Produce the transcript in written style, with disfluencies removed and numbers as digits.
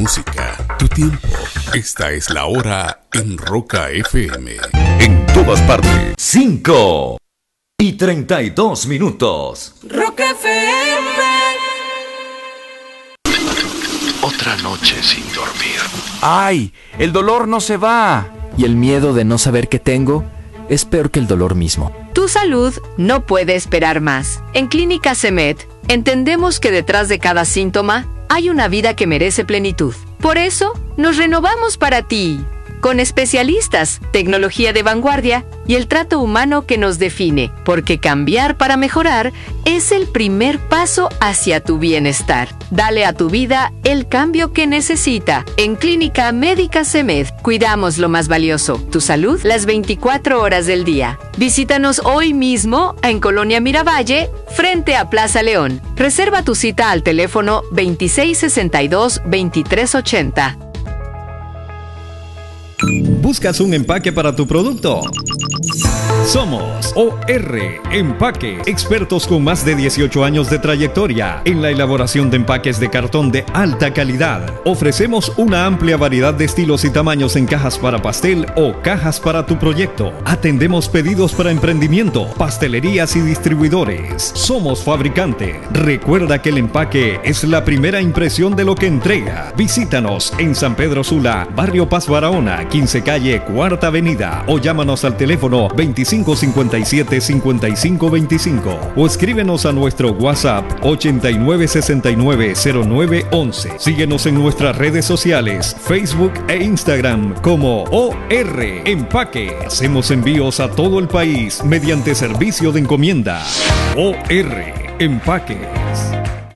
música, tu tiempo. Esta es la hora en Roca FM. En todas partes. 5:32. Roca FM. Otra noche sin dormir. ¡Ay! El dolor no se va. Y el miedo de no saber qué tengo es peor que el dolor mismo. Tu salud no puede esperar más. En Clínica CEMED entendemos que detrás de cada síntoma hay una vida que merece plenitud. Por eso, nos renovamos para ti, con especialistas, tecnología de vanguardia y el trato humano que nos define, porque cambiar para mejorar es el primer paso hacia tu bienestar. Dale a tu vida el cambio que necesita. En Clínica Médica CEMED, cuidamos lo más valioso, tu salud, las 24 horas del día. Visítanos hoy mismo en Colonia Miravalle, frente a Plaza León. Reserva tu cita al teléfono 2662-2380. ¿Buscas un empaque para tu producto? Somos OR Empaque, expertos con más de 18 años de trayectoria en la elaboración de empaques de cartón de alta calidad. Ofrecemos una amplia variedad de estilos y tamaños en cajas para pastel o cajas para tu proyecto. Atendemos pedidos para emprendimiento, pastelerías y distribuidores. Somos fabricante. Recuerda que el empaque es la primera impresión de lo que entrega. Visítanos en San Pedro Sula, Barrio Paz Barahona, 15 calle, Cuarta Avenida, o llámanos al teléfono 2557-5525 o escríbenos a nuestro WhatsApp 89690911. Síguenos en nuestras redes sociales, Facebook e Instagram como OR Empaque. Hacemos envíos a todo el país mediante servicio de encomienda. OR Empaques.